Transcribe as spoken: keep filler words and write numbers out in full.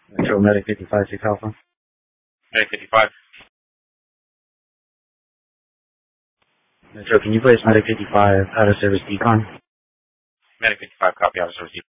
Metro Medic fifty-five, six Alpha. Medic fifty-five. Metro, can you place Medic fifty-five out of service decon? Medic fifty-five, copy, out of service decon.